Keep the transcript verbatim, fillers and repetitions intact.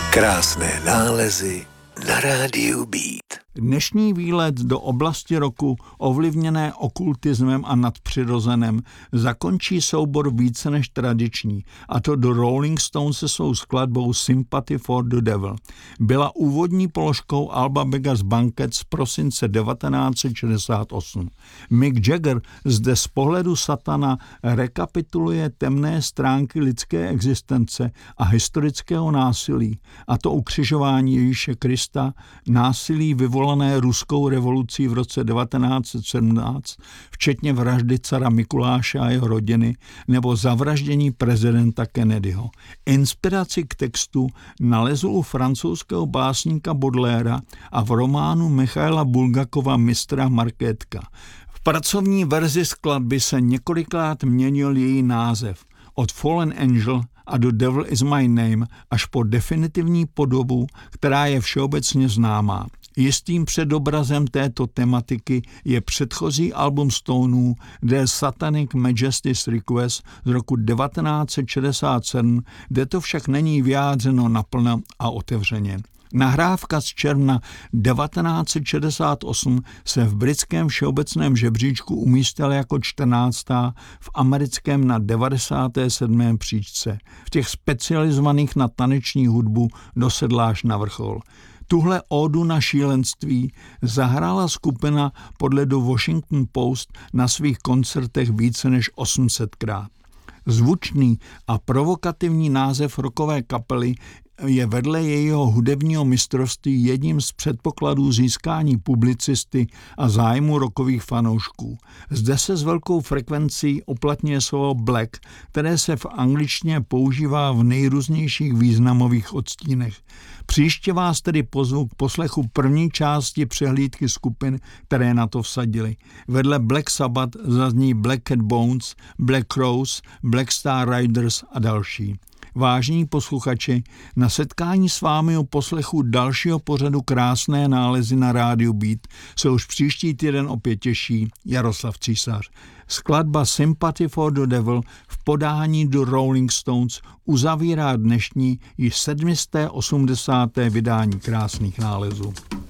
Krásné nálezy na rádiu Beat. Dnešní výlet do oblasti roku ovlivněné okultismem a nadpřirozenem zakončí soubor více než tradiční, a to do Rolling Stones se svou skladbou Sympathy for the Devil. Byla úvodní položkou alba Beggar's Banquet z prosince devatenáct set šedesát osm. Mick Jagger zde z pohledu satana rekapituluje temné stránky lidské existence a historického násilí, a to ukřižování Ježíše Krista, násilí vyvolané ruskou revolucí v roce devatenáct set sedmnáct, včetně vraždy cara Mikuláše a jeho rodiny, nebo zavraždění prezidenta Kennedyho. Inspiraci k textu nalezl u francouzského básníka Baudelaira a v románu Michaila Bulgakova Mistra Markétka. V pracovní verzi skladby se několikrát měnil její název. Od Fallen Angel a do Devil is my name až po definitivní podobu, která je všeobecně známá. Jistým předobrazem této tematiky je předchozí album Stoneů The Satanic Majesty's Request z roku devatenáct set šedesát sedm, kde to však není vyjádřeno naplno a otevřeně. Nahrávka z června devatenáct set šedesát osm se v britském všeobecném žebříčku umístila jako čtrnáctá, v americkém na devadesáté sedmé příčce. V těch specializovaných na taneční hudbu dosedláš na vrchol. Tuhle ódu na šílenství zahrála skupina podle The Washington Post na svých koncertech více než osm set krát. Zvučný a provokativní název rockové kapely je vedle jejího hudebního mistrovství jedním z předpokladů získání publicisty a zájmu rockových fanoušků. Zde se s velkou frekvencí uplatňuje slovo black, které se v angličtině používá v nejrůznějších významových odstínech. Příště vás tedy pozvu k poslechu první části přehlídky skupin, které na to vsadily. Vedle Black Sabbath zazní Black Cat Bones, Black Crowes, Black Star Riders a další. Vážení posluchači, na setkání s vámi o poslechu dalšího pořadu Krásné nálezy na rádiu Beat se už příští týden opět těší Jaroslav Císař. Skladba Sympathy for the Devil v podání do Rolling Stones uzavírá dnešní již sedmisté osmdesáté vydání Krásných nálezů.